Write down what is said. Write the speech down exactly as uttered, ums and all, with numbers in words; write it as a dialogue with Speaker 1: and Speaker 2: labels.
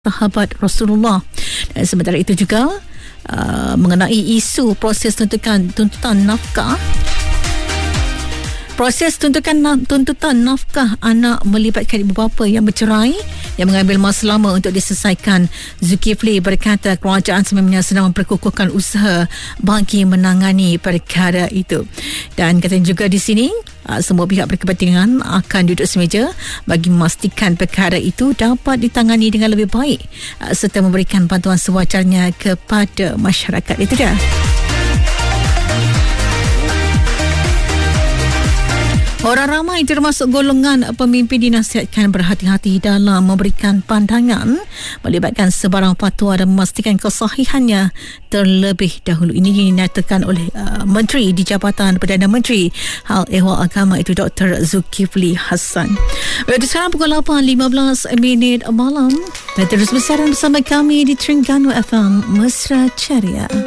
Speaker 1: sahabat Rasulullah. Dan sementara itu juga uh, mengenai isu proses tuntutan tuntutan nafkah Proses tuntutan, tuntutan nafkah anak melibatkan ibu bapa yang bercerai yang mengambil masa lama untuk diselesaikan. Zulkifli berkata kerajaan sebenarnya sedang memperkukuhkan usaha bagi menangani perkara itu. Dan katanya juga di sini semua pihak berkepentingan akan duduk semeja bagi memastikan perkara itu dapat ditangani dengan lebih baik serta memberikan bantuan sewajarnya kepada masyarakat. Itu dia. Orang ramai termasuk golongan pemimpin dinasihatkan berhati-hati dalam memberikan pandangan melibatkan sebarang fatwa dan memastikan kesahihannya terlebih dahulu. Ini dinyatakan oleh uh, Menteri di Jabatan Perdana Menteri Hal Ehwal Agama itu Doktor Zulkifli Hassan. Berada sekarang pukul lapan lima belas minit malam dan terus bersiaran bersama kami di Terengganu F M Mesra Ceria.